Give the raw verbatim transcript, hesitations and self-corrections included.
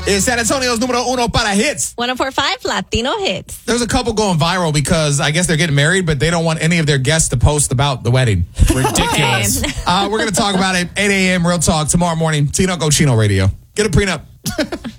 is San Antonio's número uno para hits. one oh four point five Latino Hits. There's a couple going viral because I guess they're getting married, but they don't want any of their guests to post about the wedding. Ridiculous. uh, we're going to talk about it. eight a.m. Real Talk tomorrow morning. Tino Cochino Radio. Get a prenup.